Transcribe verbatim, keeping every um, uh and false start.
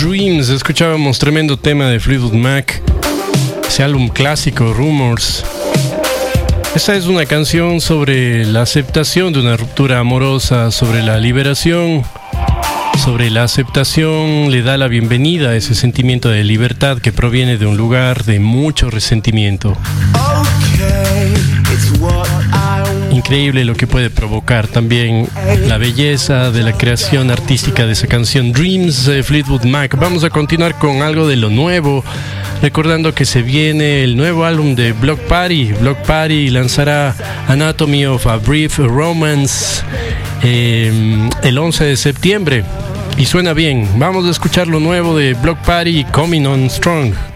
Dreams. Escuchábamos tremendo tema de Fleetwood Mac, ese álbum clásico, Rumors. Esta es una canción sobre la aceptación de una ruptura amorosa, sobre la liberación, sobre la aceptación. Le da la bienvenida a ese sentimiento de libertad que proviene de un lugar de mucho resentimiento. Increíble lo que puede provocar también la belleza de la creación artística de esa canción Dreams de Fleetwood Mac. Vamos a continuar con algo de lo nuevo, recordando que se viene el nuevo álbum de Bloc Party. Bloc Party lanzará Anatomy of a Brief Romance eh, el once de septiembre y suena bien. Vamos a escuchar lo nuevo de Bloc Party, Coming On Strong.